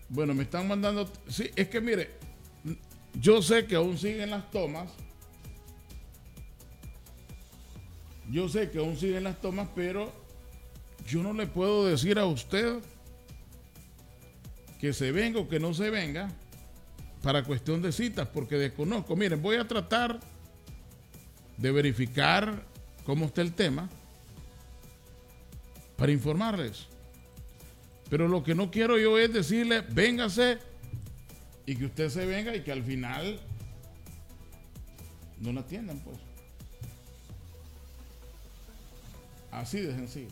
Bueno, me están mandando... Sí, es que mire, yo sé que aún siguen las tomas. Yo sé que aún siguen las tomas, pero yo no le puedo decir a usted que se venga o que no se venga para cuestión de citas, porque desconozco. Miren, voy a tratar de verificar cómo está el tema para informarles. Pero lo que no quiero yo es decirle, véngase, y que usted se venga y que al final no la atiendan, pues. Así de sencillo.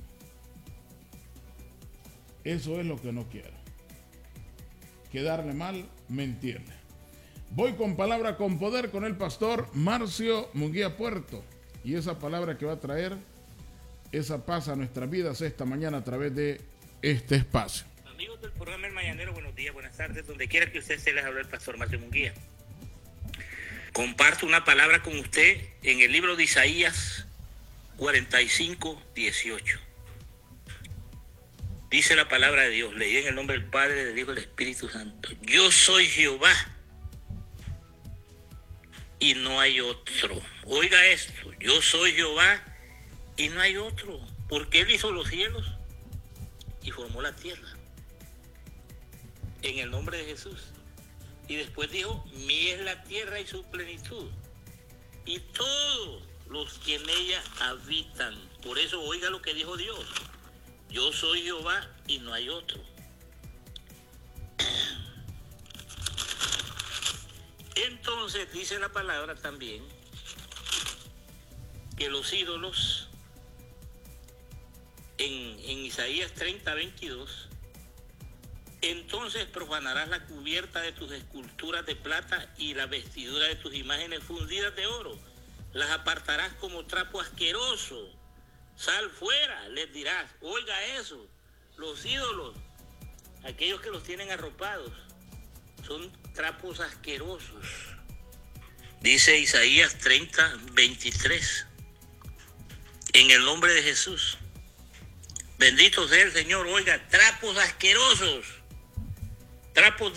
Eso es lo que no quiero. Quedarle mal, mentirle. Voy con palabra con poder con el pastor Marcio Munguía Puerto. Y esa palabra que va a traer esa paz a nuestras vidas esta mañana a través de este espacio. Amigos del programa El Mañanero, buenos días, buenas tardes. Donde quiera que usted se les hable el pastor Marcio Munguía. Comparto una palabra con usted en el libro de Isaías 45:18. Dice la palabra de Dios, leí en el nombre del Padre, del Hijo y del Espíritu Santo. Yo soy Jehová y no hay otro. Oiga esto, yo soy Jehová y no hay otro, porque Él hizo los cielos y formó la tierra. En el nombre de Jesús. Y después dijo, mía es la tierra y su plenitud, y todos los que en ella habitan. Por eso oiga lo que dijo Dios. Yo soy Jehová y no hay otro. Entonces dice la palabra también que los ídolos en Isaías 30:22, entonces profanarás la cubierta de tus esculturas de plata y la vestidura de tus imágenes fundidas de oro. Las apartarás como trapo asqueroso. Sal fuera, les dirás. Oiga eso, los ídolos, aquellos que los tienen arropados, son trapos asquerosos. Dice Isaías 30:23. En el nombre de Jesús. Bendito sea el Señor. Oiga, trapos asquerosos. Trapos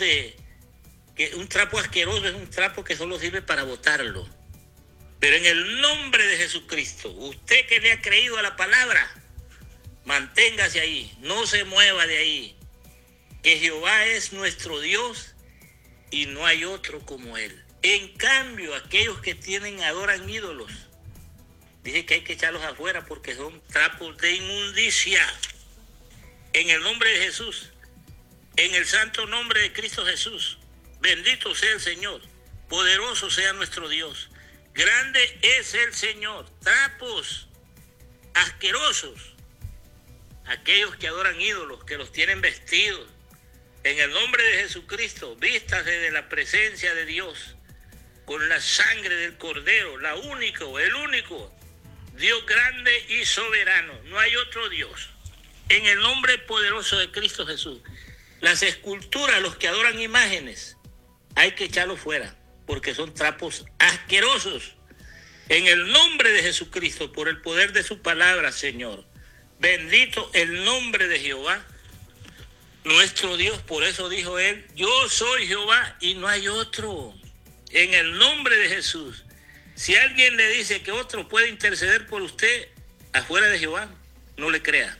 un trapo asqueroso es un trapo que solo sirve para botarlo. Pero en el nombre de Jesucristo, usted que le ha creído a la palabra, manténgase ahí, no se mueva de ahí. Que Jehová es nuestro Dios y no hay otro como Él. En cambio, aquellos que adoran ídolos, dice que hay que echarlos afuera porque son trapos de inmundicia. En el nombre de Jesús, en el santo nombre de Cristo Jesús, bendito sea el Señor, poderoso sea nuestro Dios. Grande es el Señor. Trapos asquerosos, aquellos que adoran ídolos, que los tienen vestidos. En el nombre de Jesucristo, vístase de la presencia de Dios con la sangre del Cordero, el único Dios grande y soberano. No hay otro Dios. En el nombre poderoso de Cristo Jesús. Las esculturas, los que adoran imágenes, hay que echarlos fuera, porque son trapos asquerosos. En el nombre de Jesucristo, por el poder de su palabra, Señor. Bendito el nombre de Jehová, nuestro Dios. Por eso dijo Él, yo soy Jehová y no hay otro. En el nombre de Jesús. Si alguien le dice que otro puede interceder por usted afuera de Jehová, no le crea.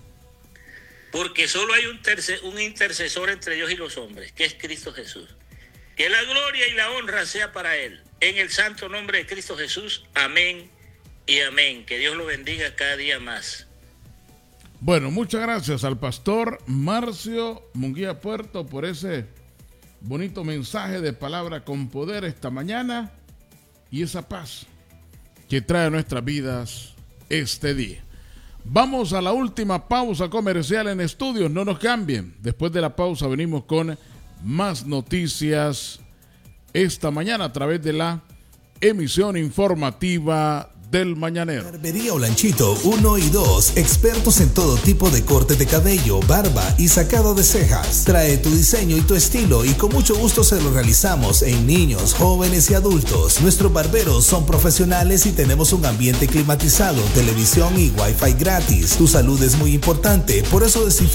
Porque solo hay un intercesor entre Dios y los hombres, que es Cristo Jesús. Que la gloria y la honra sea para Él. En el santo nombre de Cristo Jesús. Amén y amén. Que Dios lo bendiga cada día más. Bueno, muchas gracias al pastor Marcio Munguía Puerto por ese bonito mensaje de palabra con poder esta mañana y esa paz que trae a nuestras vidas este día. Vamos a la última pausa comercial en estudios. No nos cambien. Después de la pausa venimos con más noticias esta mañana a través de la emisión informativa del Mañanero. Barbería Olanchito 1 y 2, expertos en todo tipo de corte de cabello, barba y sacado de cejas. Trae tu diseño y tu estilo y con mucho gusto se lo realizamos en niños, jóvenes y adultos. Nuestros barberos son profesionales y tenemos un ambiente climatizado, televisión y wifi gratis. Tu salud es muy importante, por eso